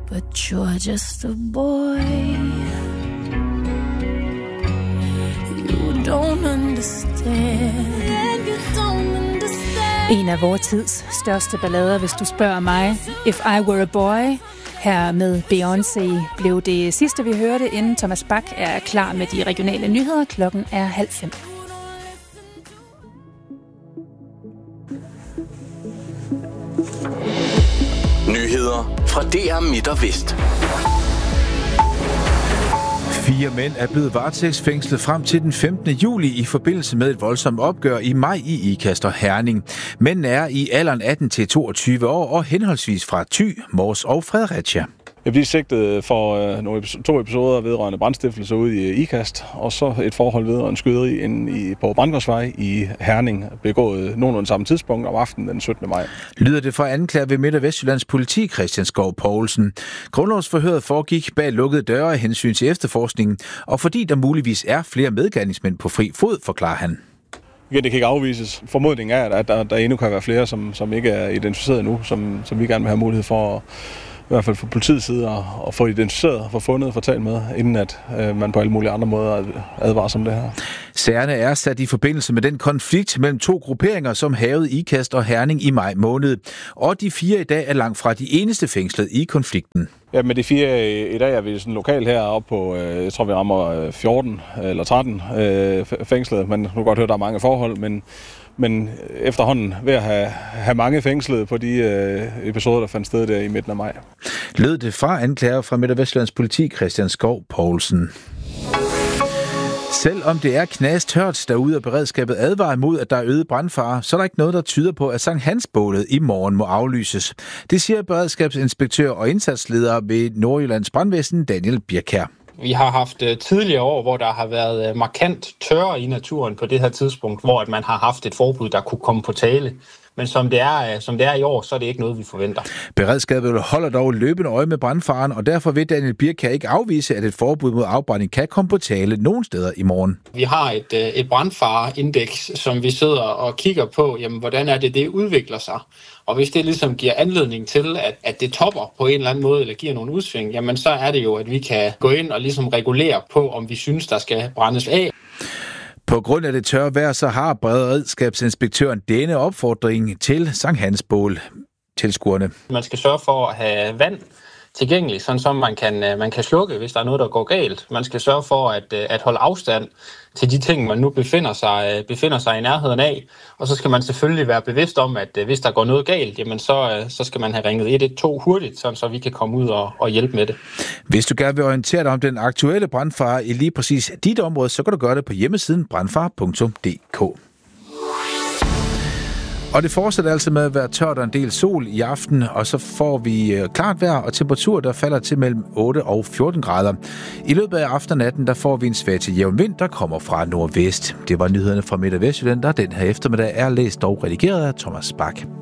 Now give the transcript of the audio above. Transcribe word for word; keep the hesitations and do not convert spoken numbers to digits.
but you're just a boy. You don't understand. You don't understand. En af vores tids største ballader, hvis du spørger mig. If I Were a Boy. Her med Beyoncé blev det sidste, vi hørte, inden Thomas Bak er klar med de regionale nyheder. Klokken er halv fem. Nyheder fra D R Midt og Vest. Fire mænd er blevet varetægtsfængslet frem til den femtende juli i forbindelse med et voldsomt opgør i maj i Ikast og Herning. Mændene er i alderen atten til toogtyve år og henholdsvis fra Thy, Mors og Fredericia. Jeg bliver sigtet for øh, nogle episoder, to episoder vedrørende brandstiftelse ude i Ikast, og så et forhold vedrørende skyderi inde i, på Brandgårdsvej i Herning, begået nogenlunde samme tidspunkt om aftenen den syttende maj. Lyder det fra anklager ved Midt- og Vestjyllands politi, Christian Skov Poulsen. Grundlovsforhøret foregik bag lukkede døre af hensyn til efterforskningen, og fordi der muligvis er flere medgerningsmænd på fri fod, forklarer han. Igen, det kan ikke afvises. Formodningen er, at der, der endnu kan være flere, som, som ikke er identificeret endnu, som, som vi gerne vil have mulighed for at i hvert fald fra politiets side at, at få identificeret, få fundet og få talt med, inden at øh, man på alle mulige andre måder advarer om det her. Sagerne er sat i forbindelse med den konflikt mellem to grupperinger, som havede Ikast og Herning i maj måned. Og de fire i dag er langt fra de eneste fængslet i konflikten. Ja, med de fire i, i dag er vi sådan lokalt heroppe på, øh, jeg tror vi rammer fjorten eller tretten øh, fængslet. Man kan godt høre, der er mange forhold, men Men efterhånden ved at have, have mange fængslede på de øh, episoder, der fandt sted der i midten af maj. Lød det fra anklager fra Midt- og Vestjyllands politi, Christian Skov Poulsen. Selvom det er knastørt derude, og beredskabet advarer imod, at der er øget brandfare, så er der ikke noget, der tyder på, at Sankt Hans-bålet i morgen må aflyses. Det siger beredskabsinspektør og indsatsleder ved Nordjyllands Brandvæsen, Daniel Birkær. Vi har haft tidligere år, hvor der har været markant tørre i naturen på det her tidspunkt, hvor man har haft et forbud, der kunne komme på tale. Men som det er, som det er i år, så er det ikke noget, vi forventer. Beredskabet holder dog løbende øje med brandfaren, og derfor vil Daniel Birkær ikke afvise, at et forbud mod afbrænding kan komme på tale nogen steder i morgen. Vi har et, et brandfareindeks, som vi sidder og kigger på, jamen, hvordan er det, det udvikler sig. Og hvis det ligesom giver anledning til, at, at det topper på en eller anden måde, eller giver nogle udsving, jamen så er det jo, at vi kan gå ind og ligesom regulere på, om vi synes, der skal brændes af. På grund af det tørre vejr, så har beredskabsinspektøren denne opfordring til Sankt Hans-bål tilskuerne. Man skal sørge for at have vand tilgængeligt, sådan som man kan, man kan slukke, hvis der er noget, der går galt. Man skal sørge for at, at holde afstand til de ting, man nu befinder sig, befinder sig i nærheden af. Og så skal man selvfølgelig være bevidst om, at hvis der går noget galt, jamen så, så skal man have ringet et et to hurtigt, sådan så vi kan komme ud og, og hjælpe med det. Hvis du gerne vil orientere dig om den aktuelle brandfare i lige præcis dit område, så kan du gøre det på hjemmesiden brandfare punktum d k. Og det fortsætter altså med at være tørt og en del sol i aften, og så får vi klart vejr og temperatur, der falder til mellem otte og fjorten grader. I løbet af aftenen og natten, der får vi en svag til jævn vind, der kommer fra nordvest. Det var nyhederne fra Midt- og Vestjylland, der den her eftermiddag er læst og redigeret af Thomas Bak.